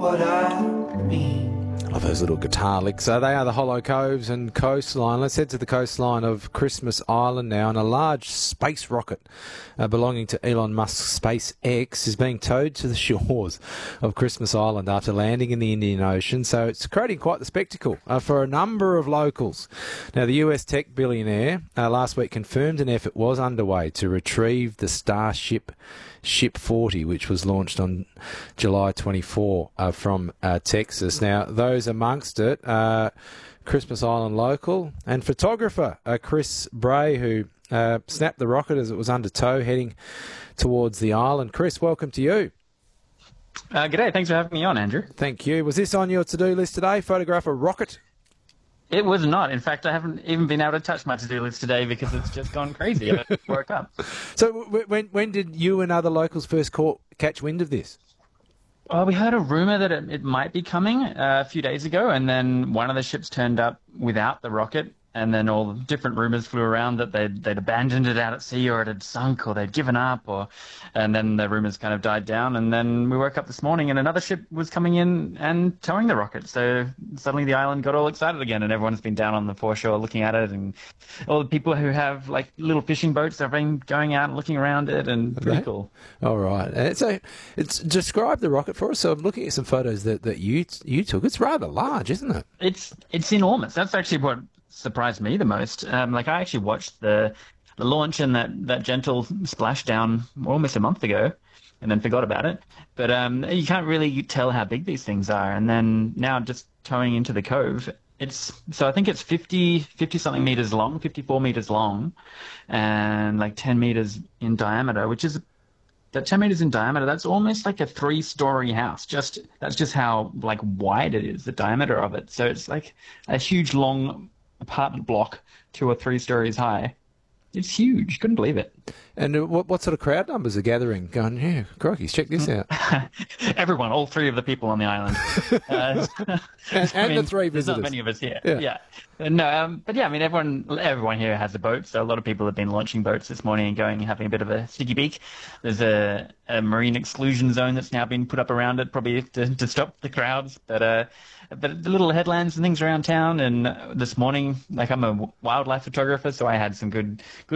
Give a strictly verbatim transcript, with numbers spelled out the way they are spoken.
what I mean. Love those little guitar licks. Uh, they are the Hollow Coves and coastline. Let's head to the coastline of Christmas Island now. And a large space rocket uh, belonging to Elon Musk's SpaceX is being towed to the shores of Christmas Island after landing in the Indian Ocean. So it's creating quite the spectacle uh, for a number of locals. Now, the U S tech billionaire uh, last week confirmed an effort was underway to retrieve the Starship Ship forty, which was launched on July twenty-fourth uh, from uh, Texas. Now, those amongst it, uh, Christmas Island local and photographer uh, Chris Bray, who uh, snapped the rocket as it was under tow heading towards the island. Chris, welcome to you. Uh, g'day, thanks for having me on, Andrew. Thank you. Was this on your to-do list today, photograph a rocket? It was not. In fact, I haven't even been able to touch my to-do list today because it's just gone crazy. I woke up. So w- when when did you and other locals first caught, catch wind of this? Well, we heard a rumor that it, it might be coming uh, a few days ago, and then one of the ships turned up without the rocket, and then all the different rumors flew around that they'd, they'd abandoned it out at sea, or it had sunk, or they'd given up, or and then the rumors kind of died down, and then we woke up this morning and another ship was coming in and towing the rocket. So suddenly the island got all excited again, and everyone's been down on the foreshore looking at it, and all the people who have like little fishing boats have been going out and looking around it, and pretty cool. All right. Uh, So it's describe the rocket for us. So I'm looking at some photos that, that you you took. It's rather large, isn't it? It's it's enormous. That's actually what surprised me the most. Um, like I actually watched the the launch and that, that gentle splashdown almost a month ago, and then forgot about it. But um, you can't really tell how big these things are. And then now just towing into the cove, it's so I think it's fifty, fifty something meters long, fifty-four meters long, and like ten meters in diameter, which is that ten meters in diameter. That's almost like a three-story house. Just that's just how like wide it is, the diameter of it. So it's like a huge long apartment block, two or three stories high. It's huge. Couldn't believe it. And uh, what what sort of crowd numbers are gathering? Going, yeah, crikey, check this out. Everyone, all three of the people on the island. Uh, and and I mean, the three there's visitors. not many of us here. Yeah. yeah. Uh, No, um, but yeah, I mean, everyone everyone here has a boat. So a lot of people have been launching boats this morning and going and having a bit of a sticky beak. There's a, a marine exclusion zone that's now been put up around it, probably to, to stop the crowds. But uh, but the little headlands and things around town. And this morning, like I'm a wildlife photographer, so I had some good good.